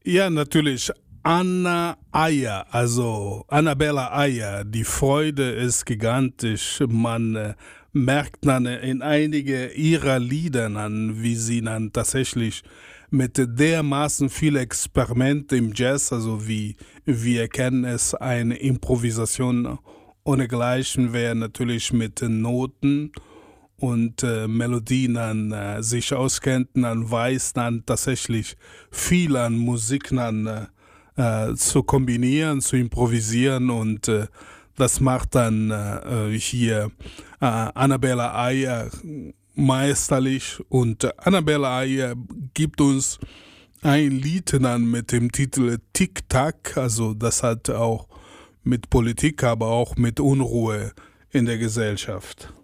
Ja, natürlich. Anna Ayer, also Annabella Ayer, die Freude ist gigantisch. Man merkt dann in einige ihrer Lieder an, wie sie dann tatsächlich mit dermaßen viel Experiment im Jazz, also wie wir kennen es, eine Improvisation ohnegleichen wäre natürlich mit Noten und Melodien an sich auskennt, dann weiß dann tatsächlich viel an Musik dann zu kombinieren, zu improvisieren und das macht dann hier Annabella Ayer meisterlich und Annabella Ayer gibt uns ein Lied dann mit dem Titel Tic-Tac, also das hat auch mit Politik, aber auch mit Unruhe in der Gesellschaft.